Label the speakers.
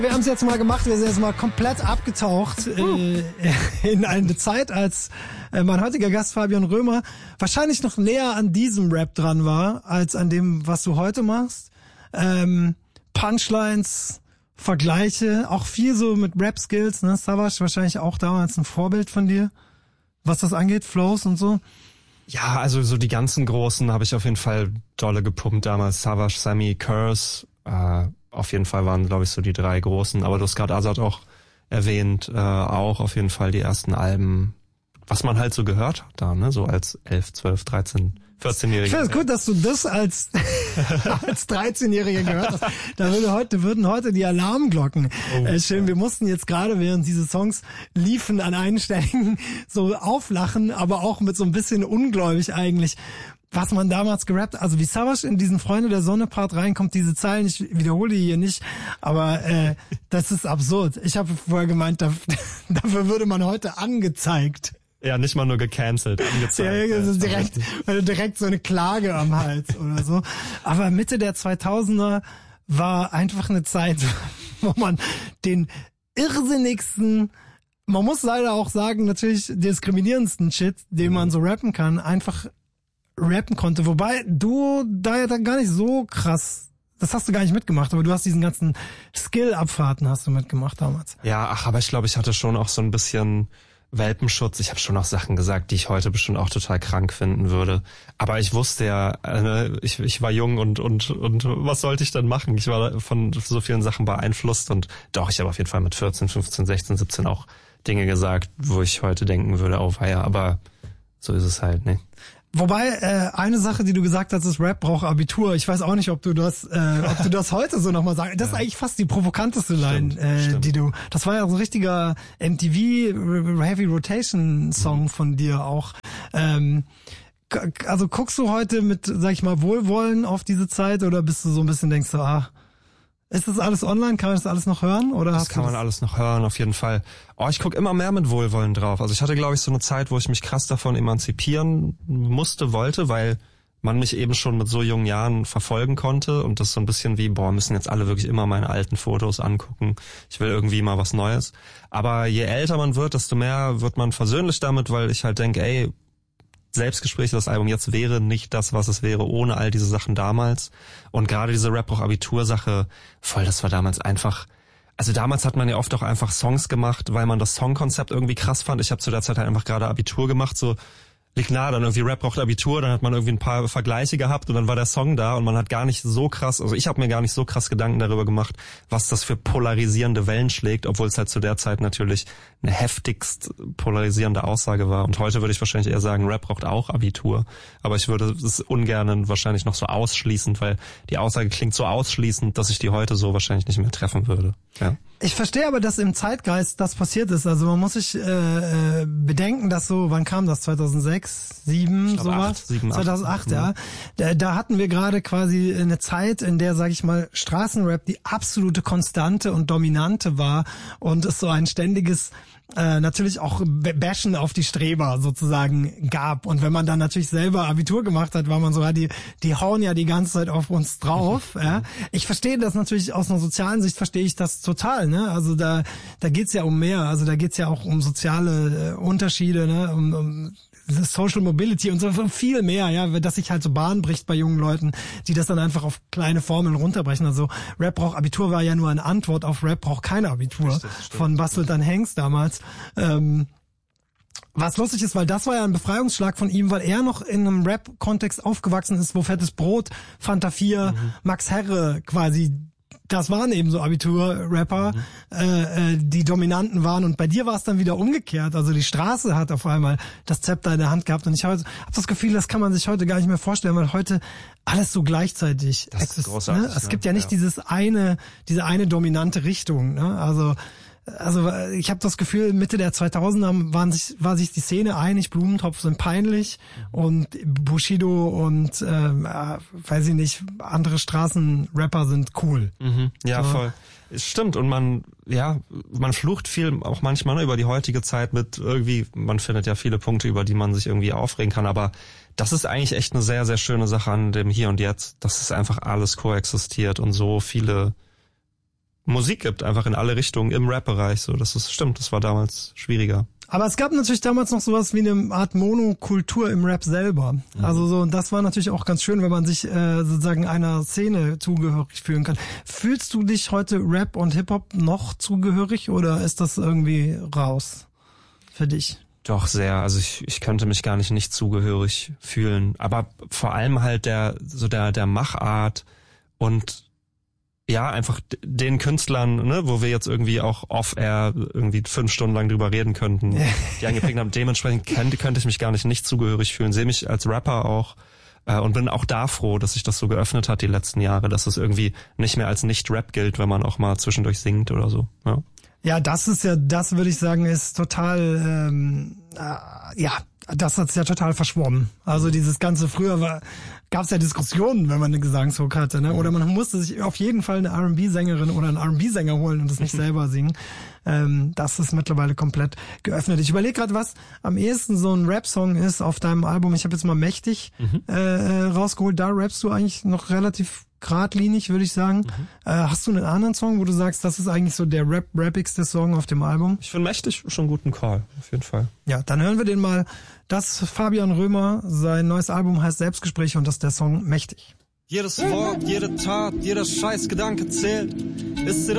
Speaker 1: Wir haben es jetzt mal gemacht, wir sind jetzt mal komplett abgetaucht in eine Zeit, als mein heutiger Gast Fabian Römer wahrscheinlich noch näher an diesem Rap dran war, als an dem, was du heute machst. Punchlines, Vergleiche, auch viel so mit Rap-Skills, ne? Savage wahrscheinlich auch damals ein Vorbild von dir, was das angeht, Flows und so.
Speaker 2: Ja, also so die ganzen Großen habe ich auf jeden Fall dolle gepumpt damals. Savage, Sammy, Curse, auf jeden Fall waren, glaube ich, so die 3 Großen. Aber du hast gerade Azad auch erwähnt, auch auf jeden Fall die ersten Alben, was man halt so gehört hat da, ne? So als 11, 12, 13, 14-Jähriger.
Speaker 1: Ich finde es gut, dass du das als 13-Jähriger gehört hast. Da würden heute die Alarmglocken schön. Wir mussten jetzt gerade, während diese Songs liefen, an einigen Stellen so auflachen, aber auch mit so ein bisschen ungläubig eigentlich, was man damals gerappt, also wie Savage in diesen Freunde der Sonne Part reinkommt, diese Zeilen, ich wiederhole die hier nicht, aber das ist absurd. Ich habe vorher gemeint, dafür würde man heute angezeigt.
Speaker 2: Ja, nicht mal nur gecancelt, angezeigt.
Speaker 1: Ja, das ist direkt so eine Klage am Hals oder so. Aber Mitte der 2000er war einfach eine Zeit, wo man den irrsinnigsten, man muss leider auch sagen, natürlich diskriminierendsten Shit, den man so rappen kann, einfach rappen konnte. Wobei du da ja dann gar nicht so krass, das hast du gar nicht mitgemacht, aber du hast diesen ganzen Skill-Abfahrten hast du mitgemacht damals.
Speaker 2: Ja, aber ich glaube, ich hatte schon auch so ein bisschen Welpenschutz. Ich habe schon auch Sachen gesagt, die ich heute bestimmt auch total krank finden würde. Aber ich wusste ja, ich war jung und was sollte ich dann machen? Ich war von so vielen Sachen beeinflusst und doch, ich habe auf jeden Fall mit 14, 15, 16, 17 auch Dinge gesagt, wo ich heute denken würde, oh weia, aber so ist es halt, ne?
Speaker 1: Wobei, eine Sache, die du gesagt hast, ist Rap braucht Abitur. Ich weiß auch nicht, ob du das heute so nochmal sagst. Das ist eigentlich fast die provokanteste Line, die du, das war ja so ein richtiger MTV Heavy Rotation Song von dir auch. Also guckst du heute mit, sag ich mal, Wohlwollen auf diese Zeit oder bist du so ein bisschen, denkst du, ist das alles online? Kann man das alles noch hören? Oder
Speaker 2: das kann man alles noch hören, auf jeden Fall. Oh, ich gucke immer mehr mit Wohlwollen drauf. Also ich hatte, glaube ich, so eine Zeit, wo ich mich krass davon emanzipieren wollte, weil man mich eben schon mit so jungen Jahren verfolgen konnte und das so ein bisschen wie, müssen jetzt alle wirklich immer meine alten Fotos angucken. Ich will irgendwie mal was Neues. Aber je älter man wird, desto mehr wird man versöhnlich damit, weil ich halt denke, Selbstgespräche, das Album jetzt wäre nicht das, was es wäre, ohne all diese Sachen damals. Und gerade diese Rap-Abitur-Sache, das war damals einfach, also damals hat man ja oft auch einfach Songs gemacht, weil man das Songkonzept irgendwie krass fand. Ich habe zu der Zeit halt einfach gerade Abitur gemacht, so liegt nahe, dann irgendwie Rap braucht Abitur, dann hat man irgendwie ein paar Vergleiche gehabt und dann war der Song da und man hat gar nicht so krass, also ich habe mir gar nicht so krass Gedanken darüber gemacht, was das für polarisierende Wellen schlägt, obwohl es halt zu der Zeit natürlich eine heftigst polarisierende Aussage war. Und heute würde ich wahrscheinlich eher sagen, Rap braucht auch Abitur, aber ich würde es ungern wahrscheinlich noch so ausschließend, weil die Aussage klingt so ausschließend, dass ich die heute so wahrscheinlich nicht mehr treffen würde. Ja.
Speaker 1: Ich verstehe aber, dass im Zeitgeist das passiert ist. Also man muss sich bedenken, dass so, wann kam das? 2006, 2007, sowas? 2008, ja. Da hatten wir gerade quasi eine Zeit, in der, sag ich mal, Straßenrap die absolute Konstante und Dominante war und es so ein ständiges natürlich auch Bashen auf die Streber sozusagen gab. Und wenn man dann natürlich selber Abitur gemacht hat, war man so, die hauen ja die ganze Zeit auf uns drauf. Ja. Ich verstehe das natürlich aus einer sozialen Sicht, verstehe ich das total. Ne? Also da geht's ja um mehr. Also da geht's ja auch um soziale Unterschiede, ne? Um Social Mobility und so viel mehr, ja, dass sich halt so Bahn bricht bei jungen Leuten, die das dann einfach auf kleine Formeln runterbrechen. Also Rap braucht Abitur war ja nur eine Antwort auf Rap braucht kein Abitur. Richtig, von Bastelt dann Hengst damals. Was lustig ist, weil das war ja ein Befreiungsschlag von ihm, weil er noch in einem Rap-Kontext aufgewachsen ist, wo Fettes Brot, Fanta 4, Max Herre quasi, das waren eben so Abitur-Rapper, die Dominanten waren. Und bei dir war es dann wieder umgekehrt. Also die Straße hat auf einmal das Zepter in der Hand gehabt. Und ich habe das Gefühl, das kann man sich heute gar nicht mehr vorstellen, weil heute alles so gleichzeitig existiert. Ne? Es gibt ja nicht diese eine dominante Richtung. Ne? Also ich habe das Gefühl, Mitte der 2000er war sich die Szene einig, Blumentopf sind peinlich und Bushido und weiß ich nicht, andere Straßenrapper sind cool.
Speaker 2: Ja, so. Voll. Stimmt, und man flucht viel auch manchmal über die heutige Zeit mit irgendwie, man findet ja viele Punkte, über die man sich irgendwie aufregen kann, aber das ist eigentlich echt eine sehr, sehr schöne Sache an dem Hier und Jetzt, dass es einfach alles koexistiert und so viele Musik gibt, einfach in alle Richtungen im Rap-Bereich. So, stimmt, das war damals schwieriger.
Speaker 1: Aber es gab natürlich damals noch sowas wie eine Art Monokultur im Rap selber. Also so, und das war natürlich auch ganz schön, wenn man sich sozusagen einer Szene zugehörig fühlen kann. Fühlst du dich heute Rap und Hip-Hop noch zugehörig oder ist das irgendwie raus für dich?
Speaker 2: Doch, sehr. Also ich könnte mich gar nicht zugehörig fühlen. Aber vor allem halt der Machart und ja, einfach den Künstlern, ne, wo wir jetzt irgendwie auch off-air irgendwie 5 Stunden lang drüber reden könnten, die angeprägt haben. Dementsprechend könnte ich mich gar nicht zugehörig fühlen. Sehe mich als Rapper auch und bin auch da froh, dass sich das so geöffnet hat die letzten Jahre, dass es irgendwie nicht mehr als Nicht-Rap gilt, wenn man auch mal zwischendurch singt oder so. Ja.
Speaker 1: Ja, das würde ich sagen, ist total, das hat's ja total verschwommen. Also dieses ganze, früher gab's ja Diskussionen, wenn man einen Gesangshook hatte, ne? Oder man musste sich auf jeden Fall eine R&B-Sängerin oder einen R&B-Sänger holen und das nicht selber singen. Das ist mittlerweile komplett geöffnet. Ich überlege gerade, was am ehesten so ein Rap-Song ist auf deinem Album. Ich habe jetzt mal Mächtig rausgeholt. Da rappst du eigentlich noch relativ geradlinig, würde ich sagen. Hast du einen anderen Song, wo du sagst, das ist eigentlich so der rappigste Song auf dem Album?
Speaker 2: Ich finde Mächtig schon einen guten Call, auf jeden Fall.
Speaker 1: Ja, dann hören wir den mal. Das Fabian Römer, sein neues Album heißt Selbstgespräche und das ist der Song Mächtig.
Speaker 2: Jedes Wort, jede Tat, jeder Scheißgedanke zählt. Ist dir